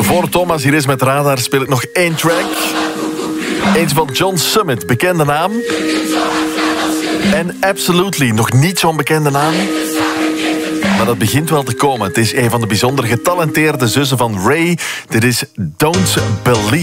Voor Thomas hier is met Radar speel ik nog 1 track. Eentje van John Summit, bekende naam. En Absolutely, nog niet zo'n bekende naam. Maar dat begint wel te komen. Het is een van de bijzonder getalenteerde zussen van Ray. Dit is Don't Believe.